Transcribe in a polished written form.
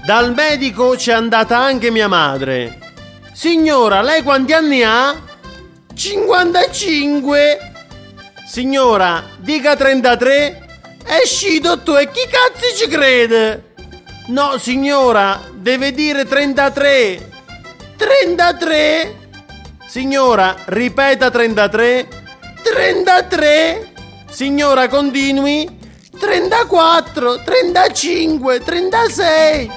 Dal medico c'è andata anche mia madre. Signora, lei quanti anni ha? 55. Signora, dica 33. Esci tu e chi cazzo ci crede? No, signora, deve dire 33. 33? Signora, ripeta 33. 33. Signora, continui. 34, 35, 36.